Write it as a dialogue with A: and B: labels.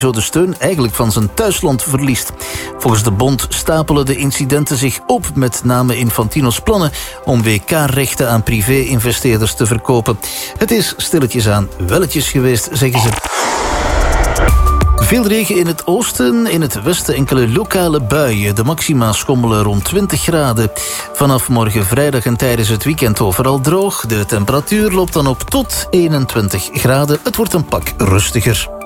A: zo de steun eigenlijk van zijn thuisland verliest. Volgens de bond stapelen de incidenten zich op, met name Infantino's plannen om WK-rechten aan privé-investeerders te verkopen. Het is stilletjes aan welletjes geweest, zeggen ze. Veel regen in het oosten, in het westen enkele lokale buien. De maxima schommelen rond 20 graden. Vanaf morgen vrijdag en tijdens het weekend overal droog. De temperatuur loopt dan op tot 21 graden. Het wordt een pak rustiger.